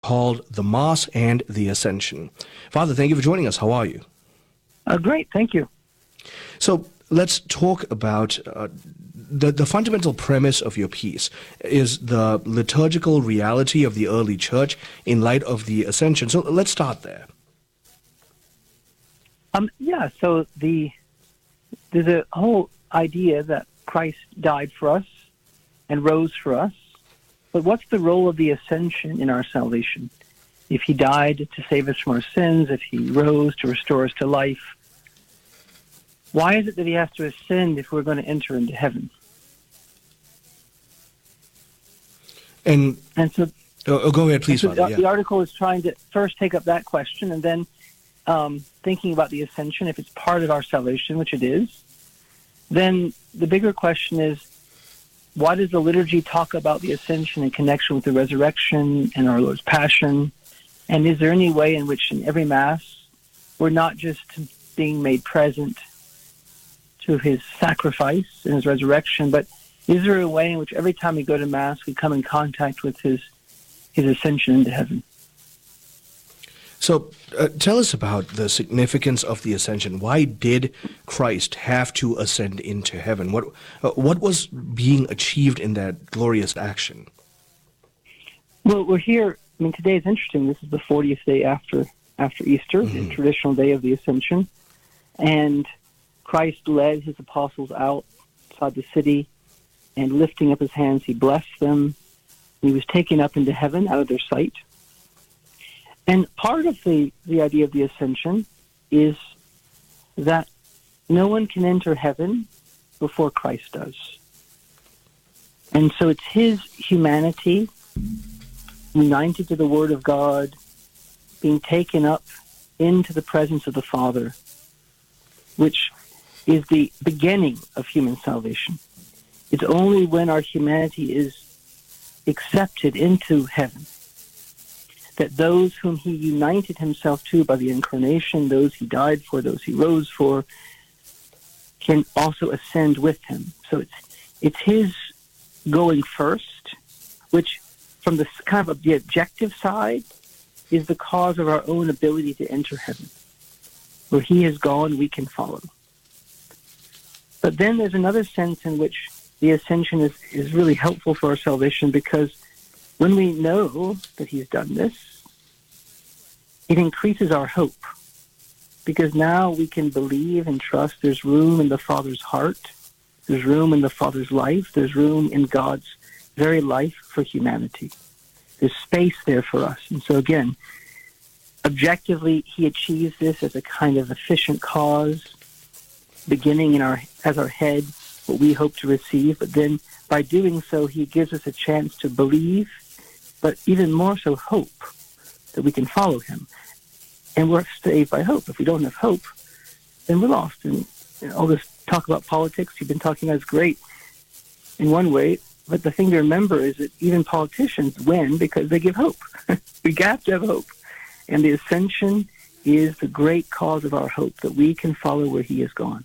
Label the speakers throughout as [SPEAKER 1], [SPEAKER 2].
[SPEAKER 1] called The Mass and the Ascension. Father, thank you for joining us. How are you?
[SPEAKER 2] Great, thank you.
[SPEAKER 1] So let's talk about the fundamental premise of your piece is the liturgical reality of the early church in light of the Ascension. So let's start there.
[SPEAKER 2] So there's a whole idea that Christ died for us and rose for us. But what's the role of the Ascension in our salvation? If he died to save us from our sins, if he rose to restore us to life, why is it that he has to ascend if we're going to enter into heaven?
[SPEAKER 1] And
[SPEAKER 2] so,
[SPEAKER 1] go ahead, please,
[SPEAKER 2] so
[SPEAKER 1] Father.
[SPEAKER 2] The article is trying to first take up that question and then thinking about the Ascension, if it's part of our salvation, which it is. Then the bigger question is, why does the liturgy talk about the Ascension in connection with the resurrection and our Lord's Passion? And is there any way in which in every Mass we're not just being made present to his sacrifice and his resurrection, but is there a way in which every time we go to Mass we come in contact with his ascension into heaven?
[SPEAKER 1] So tell us about the significance of the Ascension. Why did Christ have to ascend into heaven? What was being achieved in that glorious action?
[SPEAKER 2] Well, we're here. I mean, today is interesting. This is the 40th day after Easter, the traditional day of the Ascension. And Christ led his apostles outside the city, and lifting up his hands, he blessed them. He was taken up into heaven out of their sight. And part of the idea of the Ascension is that no one can enter heaven before Christ does. And so it's his humanity, united to the Word of God, being taken up into the presence of the Father, which is the beginning of human salvation. It's only when our humanity is accepted into heaven that those whom he united himself to by the incarnation, those he died for, those he rose for, can also ascend with him. So it's his going first, which from the kind of the objective side is the cause of our own ability to enter heaven. Where he has gone, we can follow. But then there's another sense in which the Ascension is really helpful for our salvation, because when we know that he's done this, it increases our hope, because now we can believe and trust there's room in the Father's heart, there's room in the Father's life, there's room in God's very life for humanity. There's space there for us. And so again, objectively, he achieves this as a kind of efficient cause, beginning as our head, what we hope to receive, but then by doing so, he gives us a chance to believe, but even more so hope that we can follow him. And we're saved by hope. If we don't have hope, then we're lost. And all this talk about politics you've been talking about is great in one way, but the thing to remember is that even politicians win because they give hope. We have to have hope. And the Ascension is the great cause of our hope, that we can follow where he has gone.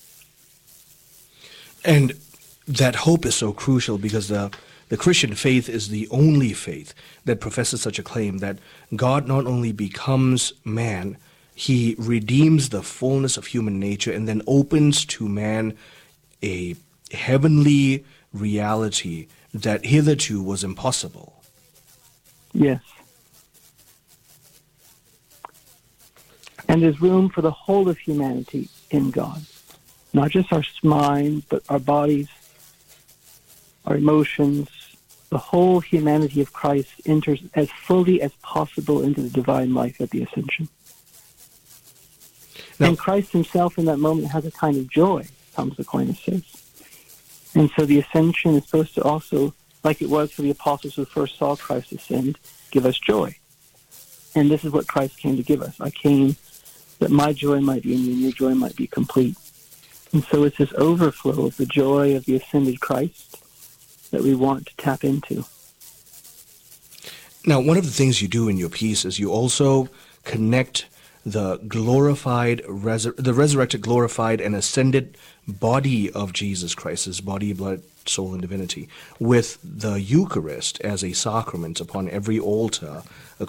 [SPEAKER 1] And that hope is so crucial because the Christian faith is the only faith that professes such a claim that God not only becomes man, he redeems the fullness of human nature and then opens to man a heavenly reality that hitherto was impossible.
[SPEAKER 2] Yes. And there's room for the whole of humanity in God. Not just our minds, but our bodies, our emotions. The whole humanity of Christ enters as fully as possible into the divine life at the Ascension. Now, and Christ himself in that moment has a kind of joy, Thomas Aquinas says. And so the Ascension is supposed to also, like it was for the apostles who first saw Christ ascend, give us joy. And this is what Christ came to give us. I came that my joy might be in you and your joy might be complete. And so it's this overflow of the joy of the ascended Christ that we want to tap into.
[SPEAKER 1] Now, one of the things you do in your piece is you also connect the resurrected, glorified, and ascended body of Jesus Christ, his body, blood, soul, and divinity, with the Eucharist as a sacrament upon every altar